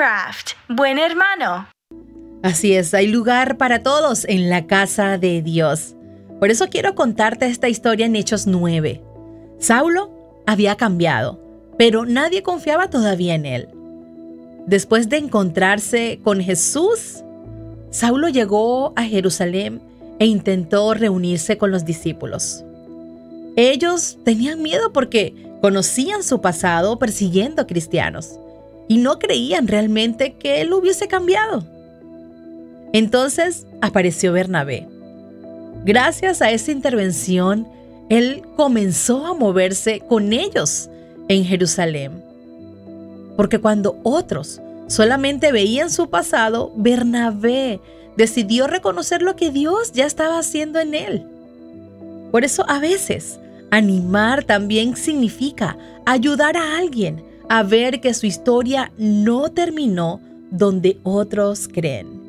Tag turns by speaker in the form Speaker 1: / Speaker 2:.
Speaker 1: Craft. Buen hermano.
Speaker 2: Así es, hay lugar para todos en la casa de Dios. Por eso quiero contarte esta historia en Hechos 9. Saulo había cambiado, pero nadie confiaba todavía en él. Después de encontrarse con Jesús, Saulo llegó a Jerusalén e intentó reunirse con los discípulos. Ellos tenían miedo porque conocían su pasado persiguiendo cristianos y no creían realmente que él hubiese cambiado. Entonces apareció Bernabé. Gracias a esa intervención, él comenzó a moverse con ellos en Jerusalén. Porque cuando otros solamente veían su pasado, Bernabé decidió reconocer lo que Dios ya estaba haciendo en él. Por eso a veces animar también significa ayudar a alguien a ver que su historia no terminó donde otros creen.